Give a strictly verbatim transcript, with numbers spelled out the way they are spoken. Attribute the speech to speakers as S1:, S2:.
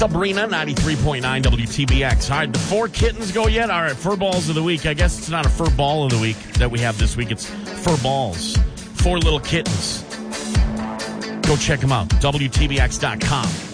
S1: Sabrina, ninety-three point nine W T B X. All right, the four kittens go yet? All right, fur balls of the week. I guess it's not a fur ball of the week that we have this week. It's fur balls. Four little kittens. Go check them out. W T B X dot com.